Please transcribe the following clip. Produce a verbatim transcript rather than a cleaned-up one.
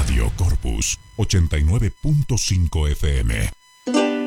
Radio Corpus ochenta y nueve punto cinco F M.